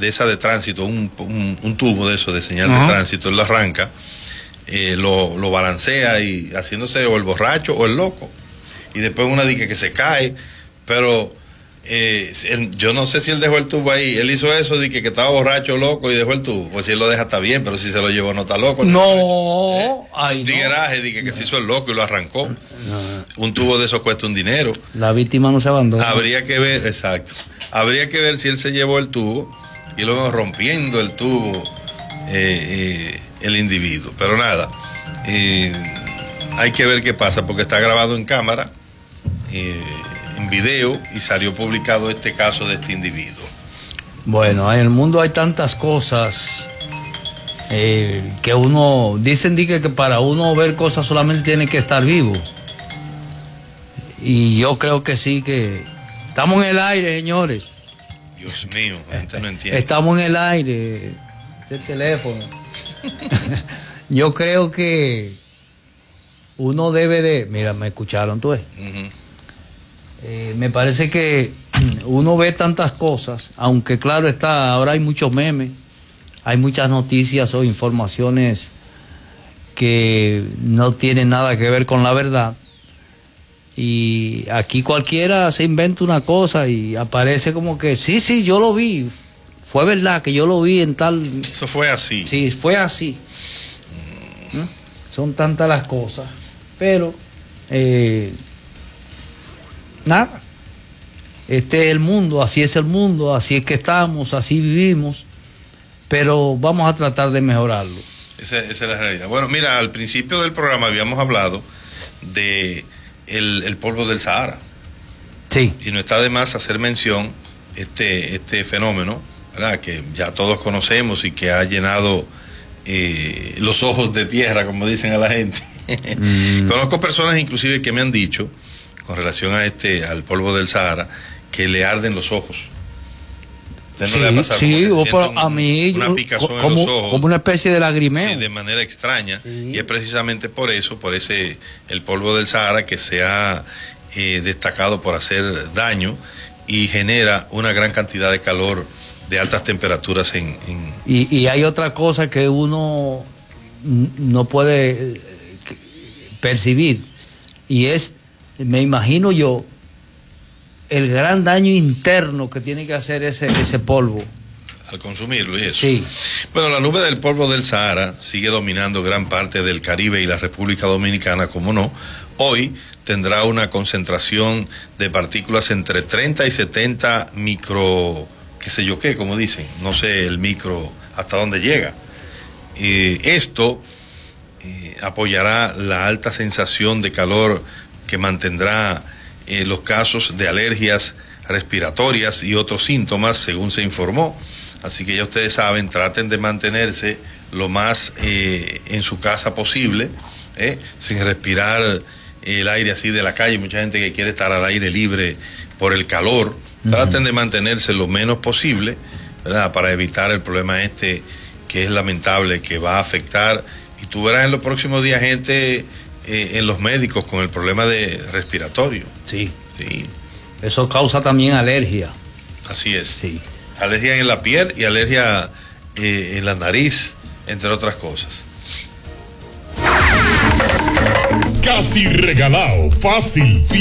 de esa de tránsito, un tubo de eso de señal de tránsito, él lo arranca, lo balancea y haciéndose o el borracho o el loco, y después una dique que se cae, pero yo no sé si él dejó el tubo ahí. Él hizo eso de que estaba borracho, loco, y dejó el tubo. Pues si él lo deja está bien, pero si se lo llevó no está loco. No, un tigueraje de que se hizo el loco y lo arrancó. Un tubo de eso cuesta un dinero. La víctima no se abandona. Habría que ver, exacto. Habría que ver si él se llevó el tubo y luego rompiendo el tubo el individuo. Pero nada, hay que ver qué pasa porque está grabado en cámara. En video, y salió publicado este caso de este individuo. Bueno, en el mundo hay tantas cosas que uno, dicen que para uno ver cosas solamente tiene que estar vivo, y yo creo que sí, que estamos en el aire, señores. Dios mío, la gente no entiende. Estamos en el aire, este teléfono. Yo creo que uno debe de, mira, me escucharon, tú ves. Me parece que uno ve tantas cosas, aunque claro está, ahora hay muchos memes, hay muchas noticias o informaciones que no tienen nada que ver con la verdad, y aquí cualquiera se inventa una cosa y aparece como que sí, yo lo vi, fue verdad que yo lo vi en tal... Eso fue así. Sí, fue así. Son tantas las cosas, pero... nada, este es el mundo, así es el mundo, así es que estamos, así vivimos, pero vamos a tratar de mejorarlo. Esa es la realidad. Bueno, mira, al principio del programa habíamos hablado de el polvo del Sahara. Sí. Y no está de más hacer mención este fenómeno, ¿verdad?, que ya todos conocemos y que ha llenado los ojos de tierra, como dicen a la gente. Conozco personas inclusive que me han dicho, con relación al polvo del Sahara, que le arden los ojos. Sí, no a mí una picazón en los ojos, como una especie de lagrimeo. Sí, de manera extraña. Y es precisamente por eso, el polvo del Sahara, que se ha destacado por hacer daño y genera una gran cantidad de calor, de altas temperaturas y hay otra cosa que uno no puede percibir, y es, me imagino yo, el gran daño interno que tiene que hacer ese polvo al consumirlo y eso. Sí. Bueno, la nube del polvo del Sahara sigue dominando gran parte del Caribe y la República Dominicana, como no. Hoy tendrá una concentración de partículas entre 30 y 70 micro, qué sé yo qué, como dicen, no sé el micro hasta dónde llega. Esto apoyará la alta sensación de calor que mantendrá los casos de alergias respiratorias y otros síntomas, según se informó. Así que ya ustedes saben, traten de mantenerse lo más en su casa posible, sin respirar el aire así de la calle. Mucha gente que quiere estar al aire libre por el calor. Traten de mantenerse lo menos posible, ¿verdad?, para evitar el problema que es lamentable, que va a afectar. Y tú verás en los próximos días gente en los médicos con el problema de respiratorio. Sí. Eso causa también alergia. Así es. Sí. Alergia en la piel y alergia en la nariz, entre otras cosas. Casi regalado, fácil.